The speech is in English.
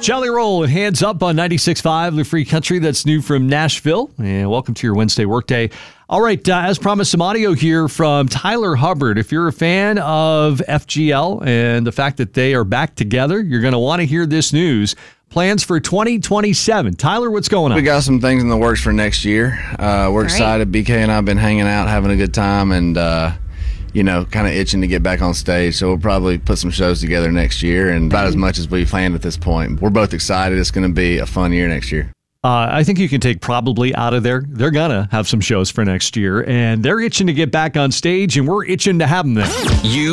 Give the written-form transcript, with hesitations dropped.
Jelly Roll and Hands Up on 96.5, the free country that's new from Nashville. And welcome to your Wednesday workday. All right, as promised, some audio here from Tyler Hubbard. If you're a fan of FGL and the fact that they are back together, you're going to want to hear this news. Plans for 2027. Tyler, what's going on? We got some things in the works for next year. We're excited. BK and I have been hanging out, having a good time, and kind of itching to get back on stage. So we'll probably put some shows together next year, and about as much as we planned at this point. We're both excited. It's going to be a fun year next year. I think you can take probably out of there. They're going to have some shows for next year, and they're itching to get back on stage, and we're itching to have them there.